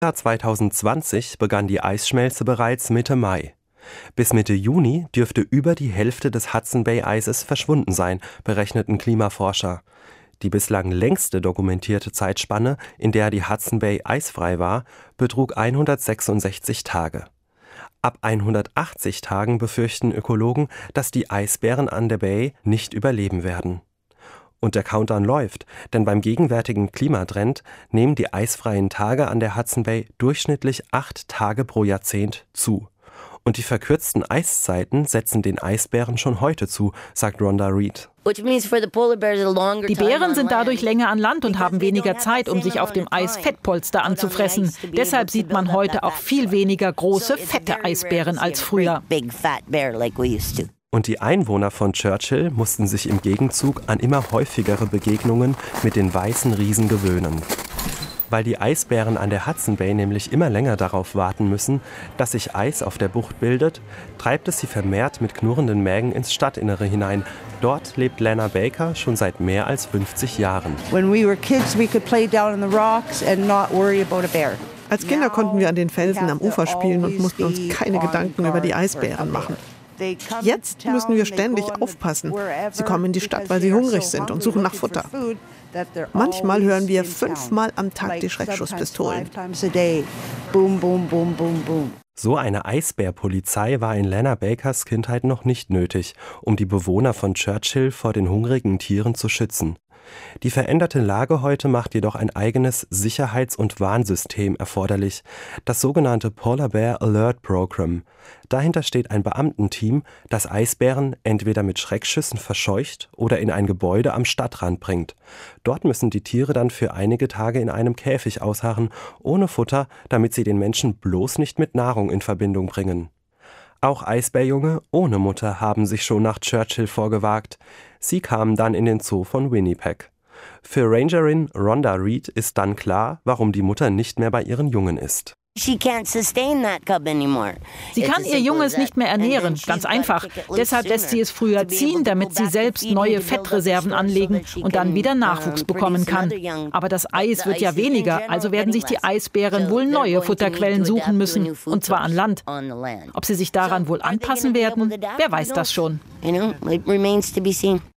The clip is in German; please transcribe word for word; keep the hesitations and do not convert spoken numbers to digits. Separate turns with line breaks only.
zweitausendzwanzig begann die Eisschmelze bereits Mitte Mai. Bis Mitte Juni dürfte über die Hälfte des Hudson-Bay-Eises verschwunden sein, berechneten Klimaforscher. Die bislang längste dokumentierte Zeitspanne, in der die Hudson Bay eisfrei war, betrug hundertsechsundsechzig Tage. Ab hundertachtzig Tagen befürchten Ökologen, dass die Eisbären an der Bay nicht überleben werden. Und der Countdown läuft, denn beim gegenwärtigen Klimatrend nehmen die eisfreien Tage an der Hudson Bay durchschnittlich acht Tage pro Jahrzehnt zu. Und die verkürzten Eiszeiten setzen den Eisbären schon heute zu, sagt Rhonda Reed.
Die Bären sind dadurch länger an Land und haben weniger Zeit, um sich auf dem Eis Fettpolster anzufressen. Deshalb sieht man heute auch viel weniger große, fette Eisbären als früher.
Und die Einwohner von Churchill mussten sich im Gegenzug an immer häufigere Begegnungen mit den weißen Riesen gewöhnen. Weil die Eisbären an der Hudson Bay nämlich immer länger darauf warten müssen, dass sich Eis auf der Bucht bildet, treibt es sie vermehrt mit knurrenden Mägen ins Stadtinnere hinein. Dort lebt Lana Baker schon seit mehr als fünfzig Jahren.
Als Kinder konnten wir an den Felsen am Ufer spielen und mussten uns keine Gedanken über die Eisbären machen. Jetzt müssen wir ständig aufpassen. Sie kommen in die Stadt, weil sie hungrig sind und suchen nach Futter. Manchmal hören wir fünfmal am Tag die Schreckschusspistolen.
So eine Eisbärpolizei war in Lana Bakers Kindheit noch nicht nötig, um die Bewohner von Churchill vor den hungrigen Tieren zu schützen. Die veränderte Lage heute macht jedoch ein eigenes Sicherheits- und Warnsystem erforderlich, das sogenannte Polar Bear Alert Program. Dahinter steht ein Beamtenteam, das Eisbären entweder mit Schreckschüssen verscheucht oder in ein Gebäude am Stadtrand bringt. Dort müssen die Tiere dann für einige Tage in einem Käfig ausharren, ohne Futter, damit sie den Menschen bloß nicht mit Nahrung in Verbindung bringen. Auch Eisbärjunge ohne Mutter haben sich schon nach Churchill vorgewagt. Sie kamen dann in den Zoo von Winnipeg. Für Rangerin Rhonda Reed ist dann klar, warum die Mutter nicht mehr bei ihren Jungen ist.
Sie kann ihr Junges nicht mehr ernähren, ganz einfach. Deshalb lässt sie es früher ziehen, damit sie selbst neue Fettreserven anlegen und dann wieder Nachwuchs bekommen kann. Aber das Eis wird ja weniger, also werden sich die Eisbären wohl neue Futterquellen suchen müssen, und zwar an Land. Ob sie sich daran wohl anpassen werden, wer weiß das schon.